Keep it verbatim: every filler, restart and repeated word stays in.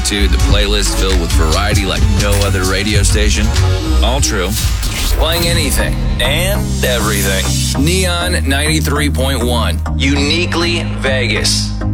attitude, the playlist filled with variety like no other radio station. All true. Playing anything and everything. Neon ninety-three point one. Uniquely Vegas.